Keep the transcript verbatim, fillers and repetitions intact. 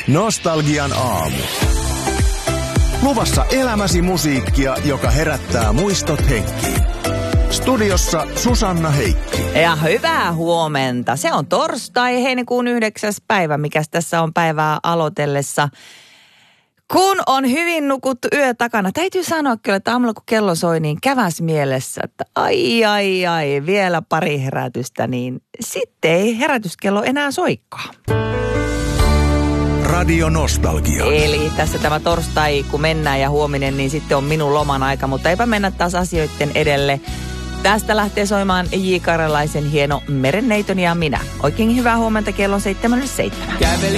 Nostalgian aamu. Luvassa elämäsi musiikkia, joka herättää muistot henkiin. Studiossa Susanna Heikki. Ja hyvää huomenta. Se on torstai, heinäkuun yhdeksäs päivä, mikäs tässä on päivää aloitellessa. Kun on hyvin nukuttu yö takana, täytyy sanoa kyllä, että aamulla kun kello soi, niin käväs mielessä, että ai ai ai, vielä pari herätystä, niin sitten ei herätyskello enää soikaan. Radio Nostalgia. Eli tässä tämä torstai, kun mennään ja huominen, niin sitten on minun loman aika, mutta eipä mennä taas asioiden edelle. Tästä lähtee soimaan J. Karjalaisen hieno Merenneiton ja minä. Oikein hyvää huomenta, kello on seitsemän seitsemän. Kävelin